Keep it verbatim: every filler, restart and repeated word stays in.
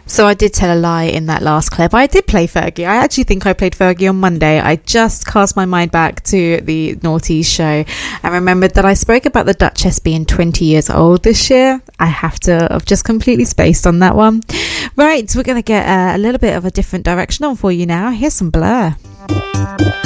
So I did tell a lie in that last clip. I did play Fergie. I actually think I played Fergie on Monday. I just cast my mind back to the Naughties show and remembered that I spoke about the Duchess being twenty years old this year. I have to have just completely spaced on that one. Right, we're going to get uh, a little bit of a different direction on for you now. Here's some Blur.